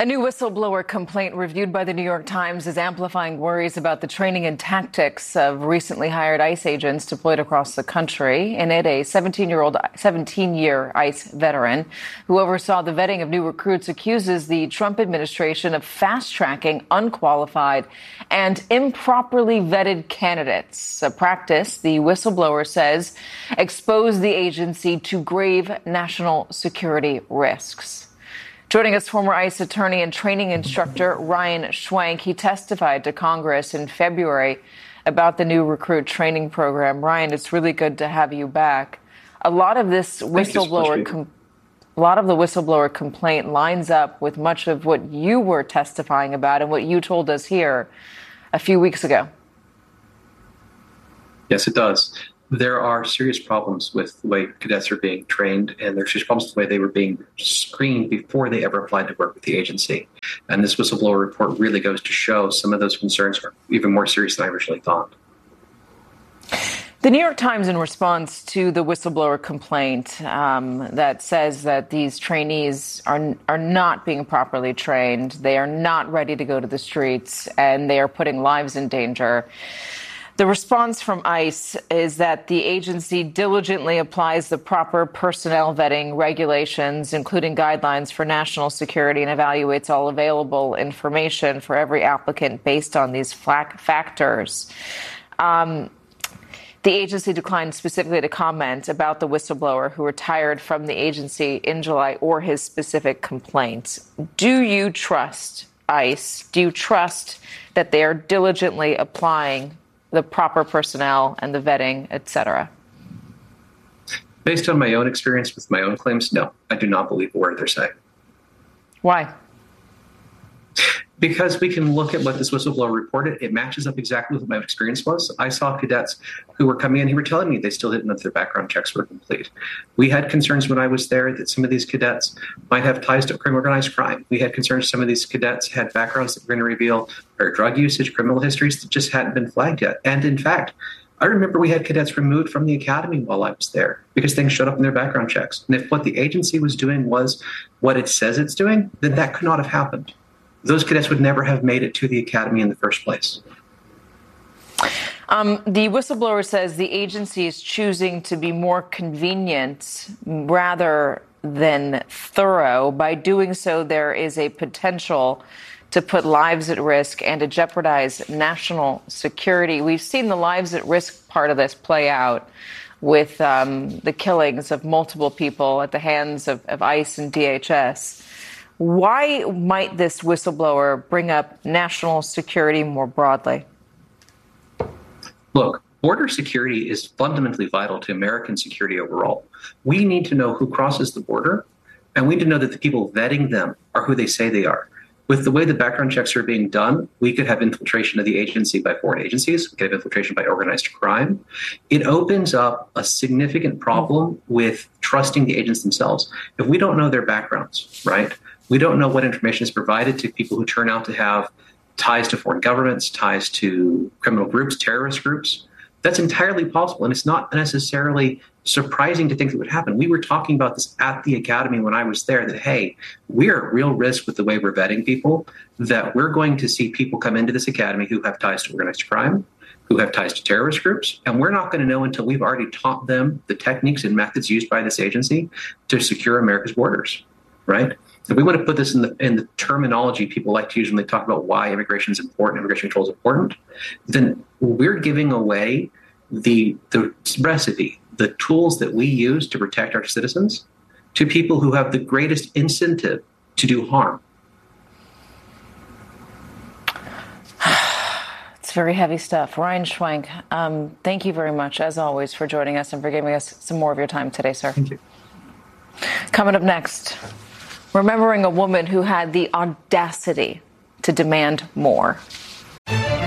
A new whistleblower complaint reviewed by the New York Times is amplifying worries about the training and tactics of recently hired ICE agents deployed across the country. In it, a 17-year ICE veteran who oversaw the vetting of new recruits accuses the Trump administration of fast-tracking unqualified and improperly vetted candidates, a practice the whistleblower says exposed the agency to grave national security risks. Joining us, former ICE attorney and training instructor Ryan Schwenk. He testified to Congress in February about the new recruit training program. Ryan, it's really good to have you back. A lot of the whistleblower complaint lines up with much of what you were testifying about and what you told us here a few weeks ago. Yes, it does. There are serious problems with the way cadets are being trained, and there's serious problems with the way they were being screened before they ever applied to work with the agency. And this whistleblower report really goes to show some of those concerns are even more serious than I originally thought. The New York Times, in response to the whistleblower complaint that says that these trainees are not being properly trained, they are not ready to go to the streets, and they are putting lives in danger. The response from ICE is that the agency diligently applies the proper personnel vetting regulations, including guidelines for national security, and evaluates all available information for every applicant based on these factors. The agency declined specifically to comment about the whistleblower who retired from the agency in July or his specific complaints. Do you trust ICE? Do you trust that they are diligently applying the proper personnel and the vetting, et cetera? Based on my own experience with my own claims, no, I do not believe a word they're saying. Why? Because we can look at what this whistleblower reported. It matches up exactly with what my experience was. I saw cadets who were coming in who were telling me they still didn't know if their background checks were complete. We had concerns when I was there that some of these cadets might have ties to organized crime. We had concerns some of these cadets had backgrounds that were going to reveal their drug usage, criminal histories that just hadn't been flagged yet. And in fact, I remember we had cadets removed from the academy while I was there because things showed up in their background checks. And if what the agency was doing was what it says it's doing, then that could not have happened. Those cadets would never have made it to the academy in the first place. The whistleblower says the agency is choosing to be more convenient rather than thorough. By doing so, there is a potential to put lives at risk and to jeopardize national security. We've seen the lives at risk part of this play out with the killings of multiple people at the hands of ICE and DHS. Why might this whistleblower bring up national security more broadly? Look, border security is fundamentally vital to American security overall. We need to know who crosses the border, and we need to know that the people vetting them are who they say they are. With the way the background checks are being done, we could have infiltration of the agency by foreign agencies. We could have infiltration by organized crime. It opens up a significant problem with trusting the agents themselves. If we don't know their backgrounds, right? We don't know what information is provided to people who turn out to have ties to foreign governments, ties to criminal groups, terrorist groups. That's entirely possible, and it's not necessarily surprising to think that would happen. We were talking about this at the academy when I was there, that, hey, we're at real risk with the way we're vetting people, that we're going to see people come into this academy who have ties to organized crime, who have ties to terrorist groups, and we're not going to know until we've already taught them the techniques and methods used by this agency to secure America's borders, right? If we want to put this in the terminology people like to use when they talk about why immigration is important, immigration control is important, then we're giving away the recipe, the tools that we use to protect our citizens to people who have the greatest incentive to do harm. It's very heavy stuff. Ryan Schwenk, thank you very much, as always, for joining us and for giving us some more of your time today, sir. Thank you. Coming up next, remembering a woman who had the audacity to demand more.